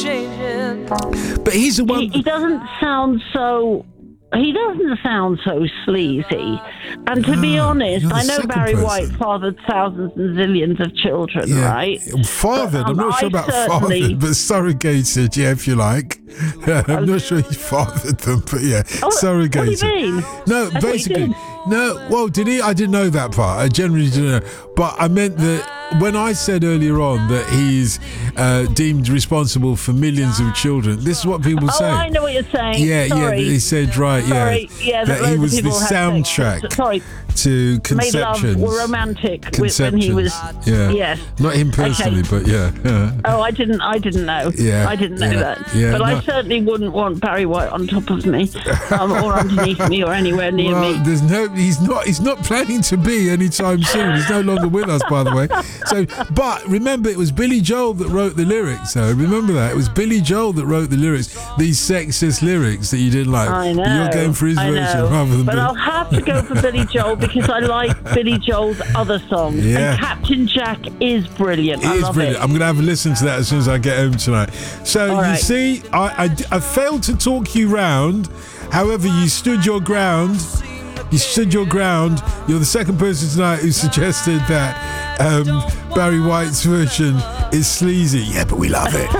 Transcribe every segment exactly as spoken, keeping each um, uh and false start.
But he's the one. He, he doesn't sound so. He doesn't sound so sleazy. And to be honest, you're the I know second Barry person. White fathered thousands and zillions of children, Yeah. right? Fathered. But, I'm um, not sure I about certainly- fathered, but surrogated, yeah, if you like. I'm not sure he fathered them, but yeah, Oh, surrogated. what do you mean? No, That's what he basically, did. no. Well, did he? I didn't know that part. I generally didn't know, but I meant that when I said earlier on that he's uh, deemed responsible for millions of children. This is what people Oh, say. I know what you're saying. Yeah, Sorry. yeah. They said right. Sorry. Yeah, Yeah, that loads he of was the people had sex. soundtrack Sorry. to Made conceptions. love were romantic with- when Conceptions. he was. Yeah. Yes. Not him personally, Okay. but yeah. yeah. Oh, I didn't. I didn't know. Yeah, I didn't know yeah, that. yeah, but I no. certainly wouldn't want Barry White on top of me, um, or underneath me, or anywhere near Well, me. there's no. He's not. He's not planning to be anytime soon. He's no longer with us, by the way. So, but remember, it was Billy Joel that wrote the lyrics. So remember that it was Billy Joel that wrote the lyrics. These sexist lyrics that you didn't like. I know. But you're going for his I version know. rather than. But Billy. I'll have to go for Billy Joel because I like Billy Joel's other songs. Yeah. And Captain Jack is brilliant. It I is love brilliant. it. I'm going to have a listen to that as soon as I get home tonight. So All you right. see, I, I, I failed to talk you round. However, you stood your ground. You stood your ground. You're the second person tonight who suggested that um, Barry White's version is sleazy. Yeah, but we love it.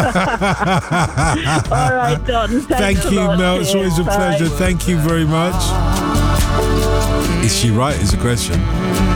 All right, Don. Thank Thanks a you, lot. Mel. It's always a Cheers. Bye. pleasure. Thank you very much. Is she right? Is a question.